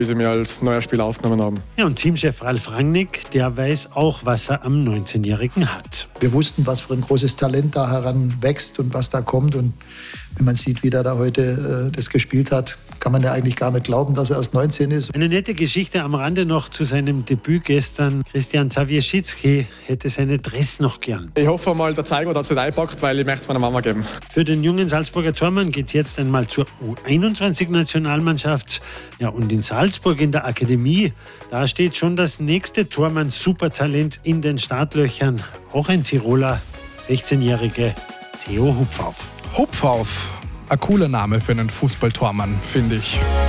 wie sie mich als neuer Spieler aufgenommen haben. Ja, und Teamchef Ralf Rangnick, der weiß auch, was er am 19-Jährigen hat. Wir wussten, was für ein großes Talent da heranwächst und was da kommt. Und wenn man sieht, wie der da heute das gespielt hat, kann man ja eigentlich gar nicht glauben, dass er erst 19 ist. Eine nette Geschichte am Rande noch zu seinem Debüt gestern. Christian Zawierczycki hätte seine Dress noch gern. Ich hoffe mal, der Zeiger hat es nicht einpackt, weil ich möchte es meiner Mama geben. Für den jungen Salzburger Tormann geht es jetzt einmal zur U21-Nationalmannschaft. Ja, und in Salzburg in der Akademie, da steht schon das nächste Tormann-Supertalent in den Startlöchern. Auch ein Tiroler, 16-jährige Theo Hupfauf. Hupfauf, ein cooler Name für einen Fußballtormann, finde ich.